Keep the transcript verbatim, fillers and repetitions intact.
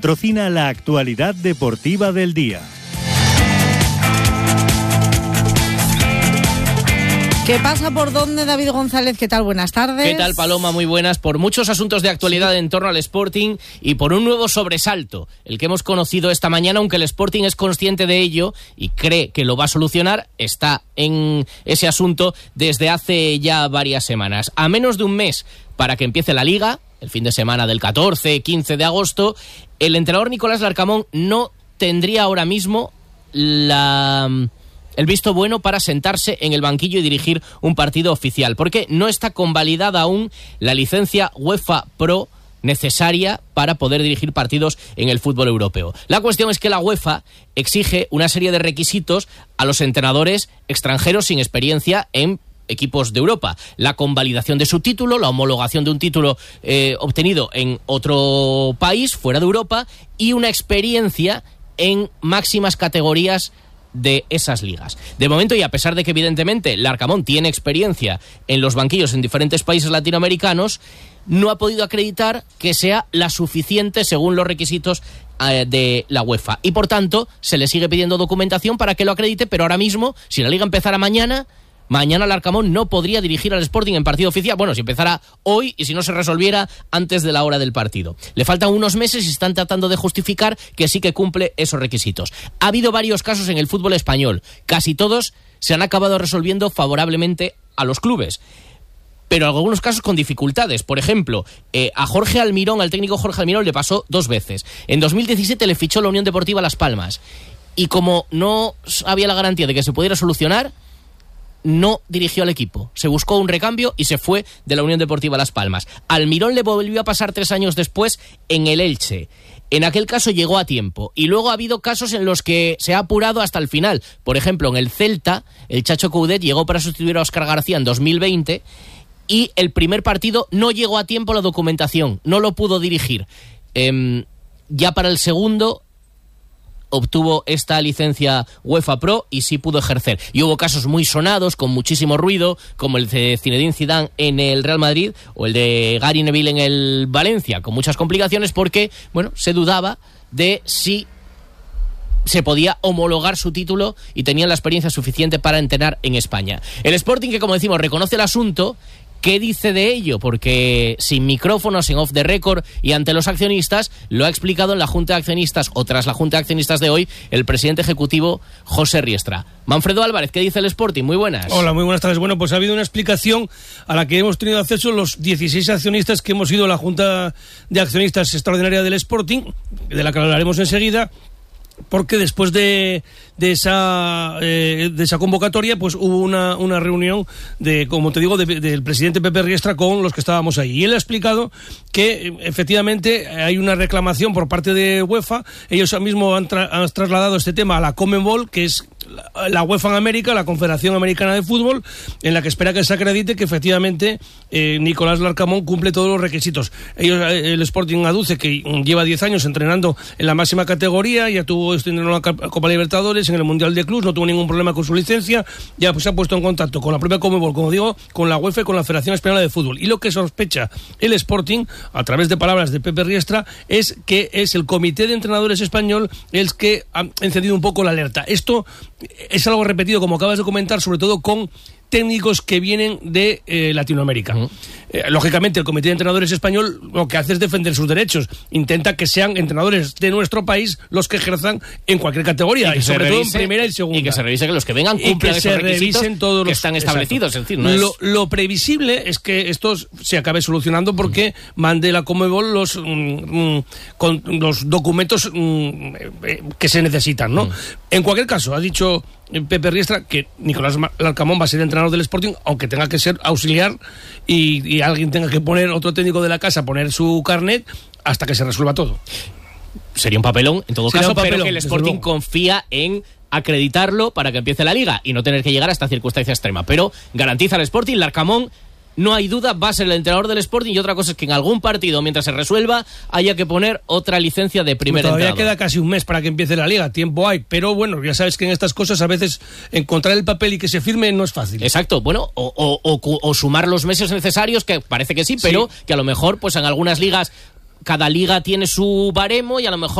Patrocina la actualidad deportiva del día. ¿Qué pasa por dónde, David González? ¿Qué tal? Buenas tardes. ¿Qué tal, Paloma? Muy buenas. Por muchos asuntos de actualidad en torno al Sporting y por un nuevo sobresalto, el que hemos conocido esta mañana, aunque el Sporting es consciente de ello y cree que lo va a solucionar, está en ese asunto desde hace ya varias semanas. A menos de un mes para que empiece la Liga, el fin de semana del catorce, quince de agosto, el entrenador Nicolás Larcamón no tendría ahora mismo la... el visto bueno para sentarse en el banquillo y dirigir un partido oficial, porque no está convalidada aún la licencia UEFA Pro necesaria para poder dirigir partidos en el fútbol europeo. La cuestión es que la UEFA exige una serie de requisitos a los entrenadores extranjeros sin experiencia en equipos de Europa: la convalidación de su título, la homologación de un título eh, obtenido en otro país fuera de Europa y una experiencia en máximas categorías de esas ligas. De momento, y a pesar de que evidentemente Larcamón tiene experiencia en los banquillos en diferentes países latinoamericanos, no ha podido acreditar que sea la suficiente según los requisitos eh, de la UEFA. Y por tanto, se le sigue pidiendo documentación para que lo acredite, pero ahora mismo, si la liga empezara mañana, mañana Larcamón no podría dirigir al Sporting en partido oficial. Bueno, si empezara hoy y si no se resolviera antes de la hora del partido. Le faltan unos meses y están tratando de justificar que sí que cumple esos requisitos. Ha habido varios casos en el fútbol español. Casi todos se han acabado resolviendo favorablemente a los clubes, pero algunos casos con dificultades. Por ejemplo, eh, a Jorge Almirón, al técnico Jorge Almirón, le pasó dos veces. En dos mil diecisiete le fichó la Unión Deportiva Las Palmas y como no había la garantía de que se pudiera solucionar, no dirigió al equipo. Se buscó un recambio y se fue de la Unión Deportiva Las Palmas. Almirón le volvió a pasar tres años después en el Elche. En aquel caso llegó a tiempo. Y luego ha habido casos en los que se ha apurado hasta el final. Por ejemplo, en el Celta, el Chacho Coudet llegó para sustituir a Óscar García en dos mil veinte y el primer partido no llegó a tiempo la documentación. No lo pudo dirigir. Eh, ya para el segundo obtuvo esta licencia UEFA Pro y sí pudo ejercer. Y hubo casos muy sonados, con muchísimo ruido, como el de Zinedine Zidane en el Real Madrid o el de Gary Neville en el Valencia, con muchas complicaciones porque, bueno, se dudaba de si se podía homologar su título y tenían la experiencia suficiente para entrenar en España. El Sporting, que como decimos, reconoce el asunto. ¿Qué dice de ello? Porque sin micrófonos, en off the record y ante los accionistas, lo ha explicado en la Junta de Accionistas, o tras la Junta de Accionistas de hoy, el presidente ejecutivo José Riestra. Manfredo Álvarez, ¿qué dice el Sporting? Muy buenas. Hola, muy buenas tardes. Bueno, pues ha habido una explicación a la que hemos tenido acceso los dieciséis accionistas que hemos ido a la Junta de Accionistas Extraordinaria del Sporting, de la que hablaremos enseguida, porque después de, de esa eh, de esa convocatoria pues hubo una, una reunión de, como te digo, de, del presidente Pepe Riestra con los que estábamos ahí, y él ha explicado que efectivamente hay una reclamación por parte de UEFA. Ellos mismos han, tra- han trasladado este tema a la CONMEBOL, que es la, la UEFA en América, la Confederación Americana de Fútbol, en la que espera que se acredite que efectivamente eh, Nicolás Larcamón cumple todos los requisitos. Ellos, el Sporting aduce que lleva diez años entrenando en la máxima categoría, ya tuvo en la Copa Libertadores, en el Mundial de Clubs, no tuvo ningún problema con su licencia, ya pues se ha puesto en contacto con la propia CONMEBOL, como digo, con la UEFA y con la Federación Española de Fútbol. Y lo que sospecha el Sporting, a través de palabras de Pepe Riestra, es que es el Comité de Entrenadores Español el que ha encendido un poco la alerta. Esto es algo repetido, como acabas de comentar, sobre todo con técnicos que vienen de eh, Latinoamérica. Uh-huh. Eh, lógicamente, el Comité de Entrenadores Español lo que hace es defender sus derechos. Intenta que sean entrenadores de nuestro país los que ejerzan en cualquier categoría, y, y sobre revise, todo en primera y segunda. Y que se revise que los que vengan cumplan esos requisitos todos que los, están establecidos. Es decir, no lo, es... lo previsible es que esto se acabe solucionando porque uh-huh. mande la CONMEBOL los, mm, con los documentos mm, que se necesitan, ¿no? Uh-huh. En cualquier caso, ha dicho Pepe Riestra que Nicolás Larcamón va a ser entrenador del Sporting, aunque tenga que ser auxiliar y, y alguien tenga que poner, otro técnico de la casa, poner su carnet hasta que se resuelva todo. Sería un papelón, en todo Sería caso, papelón, pero que el Sporting confía en acreditarlo para que empiece la Liga y no tener que llegar a esta circunstancia extrema. Pero garantiza el Sporting, Larcamón, no hay duda, va a ser el entrenador del Sporting, y otra cosa es que en algún partido, mientras se resuelva, haya que poner otra licencia de primer entrenador. Todavía entrenador. Queda casi un mes para que empiece la Liga, tiempo hay, pero bueno, ya sabes que en estas cosas a veces encontrar el papel y que se firme no es fácil. Exacto, bueno, o, o, o, o sumar los meses necesarios, que parece que sí, pero sí, que a lo mejor pues en algunas ligas cada liga tiene su baremo y a lo mejor